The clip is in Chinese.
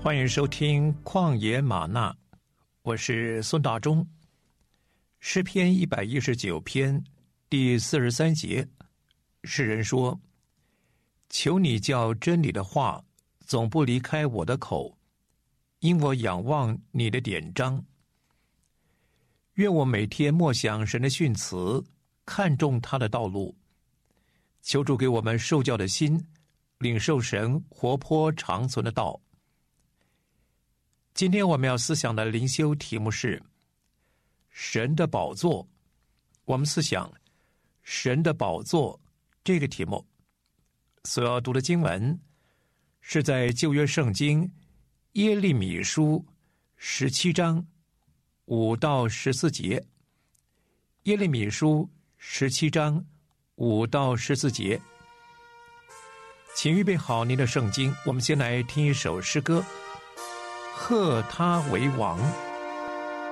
欢迎收听旷野吗哪，我是孙大中。诗篇119篇第43节，诗人说：求你叫真理的话总不离开我的口，因我仰望你的典章。愿我每天默想神的训词，看重他的道路。求主给我们受教的心，领受神活泼长存的道。今天我们要思想的灵修题目是神的宝座。我们思想神的宝座这个题目所要读的经文是在旧约圣经耶利米书17章5到14节。耶利米书17章5到14节，请预备好您的圣经，我们先来听一首诗歌，贺他为王。